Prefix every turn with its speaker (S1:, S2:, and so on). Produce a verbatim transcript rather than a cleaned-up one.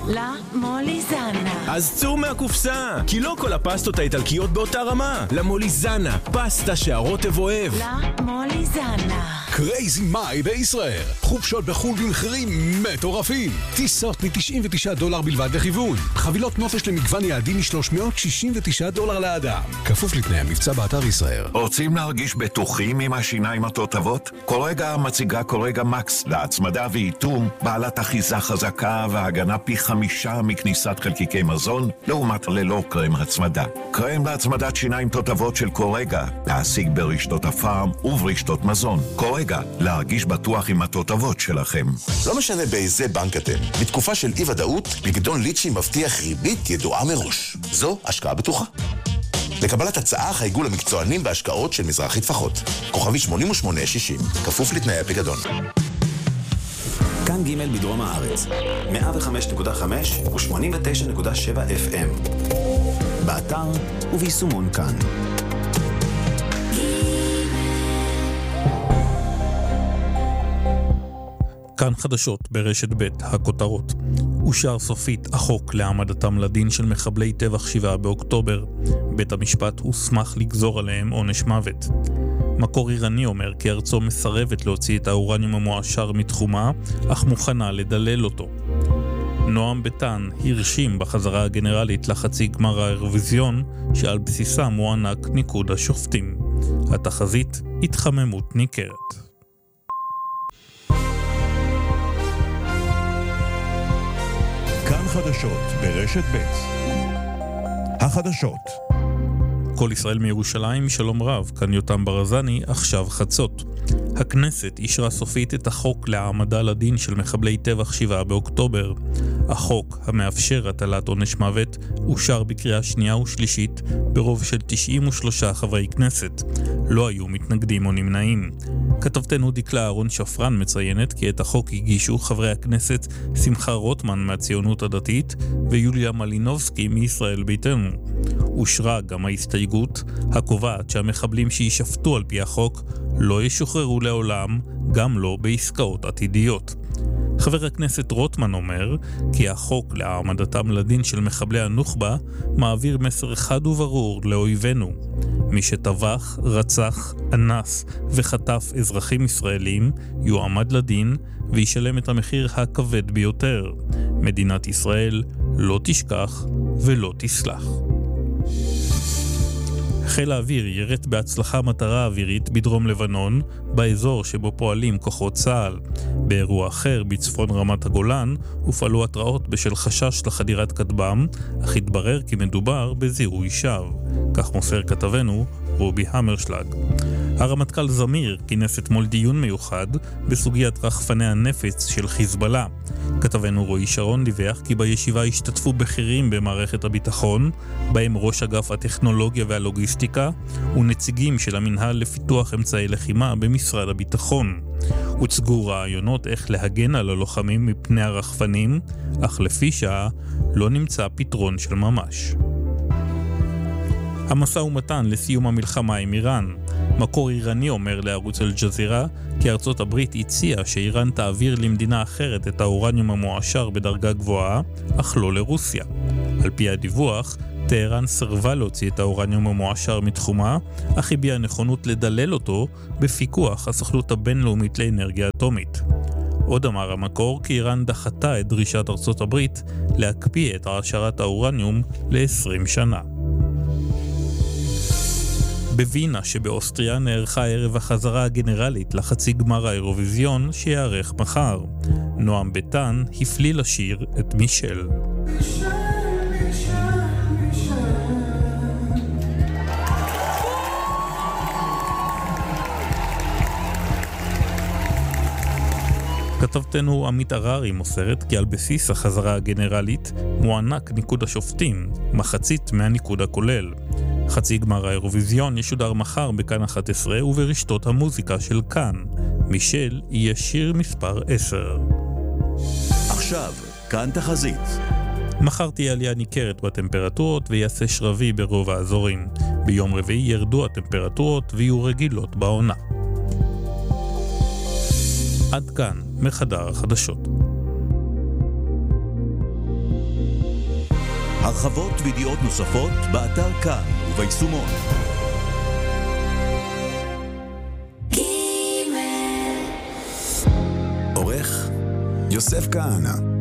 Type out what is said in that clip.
S1: לה מוליזנה.
S2: אז צאו מהקופסה, כי לא כל הפסטות האיטלקיות באותה רמה. למוליזנה, פסטה שהרוטב אוהב.
S1: לה מוליזנה.
S3: קרייזי מאי בישראל. חופשות בחול במחירים מטורפים. טיסות מ-תשעים ותשעה דולר בלבד לכיוון. חבילות נופש למגוון יעדים מ-שלוש מאות שישים ותשעה דולר לאדם. כפוף לתנאי המבצע באתר ישראל.
S4: רוצים להרגיש בטוחים עם השיניים התותבות? קורגה מציגה קורגה מקס להצמדה ואיתום, בעלת אחיזה חזקה והגנה פי חמישה מכניסת חלקיקי מזון, לעומת ללא קרם הצמדה. קרם להצמדת שיניים תותבות של קורגה, להשיג ברשתות הפארם וברשתות מזון. קורגה, להרגיש בטוח עם התותבות שלכם.
S5: לא משנה באיזה בנק אתם, בתקופה של אי ודאות, פיקדון ליצ'י מבטיח ריבית ידועה מראש. זו השקעה בטוחה. לקבלת הצעה חייגו למקצוענים בהשקעות של מזרחי טפחות. כוכבי שמונים ושמונה שישים, כפוף לתנאי הפיקדון.
S6: כאן ג' בדרום הארץ, מאה וחמש נקודה חמש ו-שמונים ותשע נקודה שבע אף אם. באתר וביישומון כאן.
S7: כאן חדשות ברשת ב' הכותרות. אושר סופית החוק להעמדתם לדין של מחבלי טבח שבעה באוקטובר. בית המשפט הוסמך לגזור עליהם עונש מוות. מקור איראני אומר כי ארצו מסרבת להוציא את האורניום המועשר מתחומה, אך מוכנה לדלל אותו. נועם ביטן הרשים בחזרה הגנרלית לחצי גמר האירוויזיון, שעל בסיסה מוענק ניקוד השופטים. התחזית התחממות ניכרת.
S8: כאן חדשות ברשת ב' החדשות. כל ישראל מירושלים, שלום רב, כאן יותם ברזני, עכשיו חצות. הכנסת אישרה סופית את החוק להעמדה לדין של מחבלי טבח שבעה באוקטובר. החוק המאפשר הטלת עונש מוות אושר בקריאה שנייה ושלישית ברוב של תשעים ושלושה חברי כנסת. לא היו מתנגדים או נמנעים. כתבתנו דקלה אהרון שפרן מציינת כי את החוק הגישו חברי הכנסת שמחה רוטמן מהציונות הדתית ויוליה מלינובסקי מישראל ביתנו. אושרה גם ההסתייגות הקובעת שהמחבלים שישפטו על פי החוק לא ישוחררו לעולם, גם לא בעסקאות עתידיות. חבר הכנסת רוטמן אומר כי החוק להעמדתם לדין של מחבלי הנוח'בה מעביר מסר חד וברור לאויבינו. מי שטבח, רצח, אנס וחטף אזרחים ישראלים יועמד לדין וישלם את המחיר הכבד ביותר. מדינת ישראל לא תשכח ולא תסלח. חיל האוויר ירט בהצלחה מטרה אווירית בדרום לבנון, באזור שבו פועלים כוחות צה"ל. באירוע אחר בצפון רמת הגולן הופעלו התראות בשל חשש לחדירת כטב"ם, אך התברר כי מדובר בזיהוי שווא. כך מוסר כתבנו רובי המרשלג. הרמטכ"ל זמיר כינס אתמול דיון מיוחד בסוגיית רחפני הנפץ של חיזבאללה. כתבנו רועי שרון דיווח כי בישיבה השתתפו בכירים במערכת הביטחון, בהם ראש אגף הטכנולוגיה והלוגיסטיקה ונציגים של המנהל לפיתוח אמצעי לחימה במשרד הביטחון. הוצגו רעיונות איך להגן על הלוחמים מפני הרחפנים, אך לפי שעה לא נמצא פתרון של ממש. המשא ומתן לסיום המלחמה עם איראן. מקור איראני אומר לערוץ אל-ג'זירה כי ארצות הברית הציעה שאיראן תעביר למדינה אחרת את האורניום המועשר בדרגה גבוהה, אך לא לרוסיה. על פי הדיווח, טהרן סרבה להוציא את האורניום המועשר מתחומה, אך הביעה נכונות לדלל אותו בפיקוח הסוכנות הבינלאומית לאנרגיה אטומית. עוד אמר המקור כי איראן דחתה את דרישת ארצות הברית להקפיא את העשרת האורניום ל-עשרים שנה. בווינה שבאוסטריה נערכה ערב החזרה הגנרלית לחצי גמר האירוויזיון שיערך מחר. נועם ביטן הפליל לשיר את מישל. כתבתנו עמית הררי מוסרת כי על בסיס החזרה הגנרלית מוענק ניקוד השופטים, מחצית מהניקוד הכולל. חצי גמר האירוויזיון ישודר מחר בכאן אחת עשרה וברשתות המוזיקה של כאן. מישל יהיה שיר מספר עשר.
S9: עכשיו, כאן תחזית.
S7: מחר תהיה עלייה ניכרת בטמפרטורות ויעשה שרבי ברוב האזורים. ביום רביעי ירדו הטמפרטורות ויהיו רגילות בעונה. עד כאן מחדר החדשות.
S9: הרחבות וידיעות נוספות באתר כאן וביישומון.
S6: עורך יוסף כהנא.